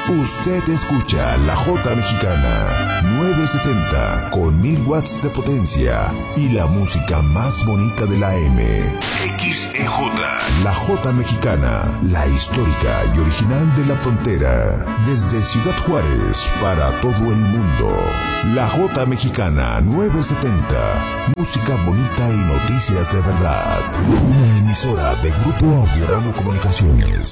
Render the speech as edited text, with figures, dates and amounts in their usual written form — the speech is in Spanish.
Usted escucha La Jota Mexicana 970 con 1000 watts de potencia y la música más bonita de la M. XEJ. La Jota Mexicana, la histórica y original de la frontera. Desde Ciudad Juárez para todo el mundo. La Jota Mexicana 970. Música bonita y noticias de verdad. Una emisora de Grupo Audio Ramo Comunicaciones.